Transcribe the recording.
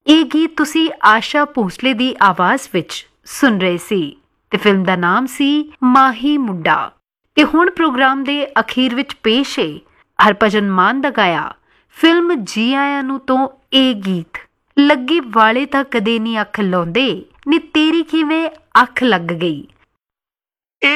ਇਹ ਗੀਤ ਤੁਸੀਂ ਆਸ਼ਾ ਭੋਸਲੇ ਦੀ ਆਵਾਜ਼ ਵਿੱਚ ਸੁਣ ਰਹੇ ਸੀ ਤੇ ਫਿਲਮ ਦਾ ਨਾਮ ਸੀ ਮਾਹੀ ਮੁੰਡਾ। ਤੇ ਹੁਣ ਪ੍ਰੋਗਰਾਮ ਦੇ ਅਖੀਰ ਵਿੱਚ ਪੇਸ਼ ਹੈ ਹਰਭਜਨ ਮਾਨ ਦਾ ਗਾਇਆ ਫਿਲਮ ਜੀ ਆਇਆਂ ਨੂੰ ਤੋਂ ਇਹ ਗੀਤ। ਲੱਗੀ ਵਾਲੇ ਤਾਂ ਕਦੇ ਨਹੀਂ ਅੱਖ ਲਾਉਂਦੇ ਨੀ ਤੇਰੀ ਕਿਵੇਂ ਅੱਖ ਲੱਗ ਗਈ।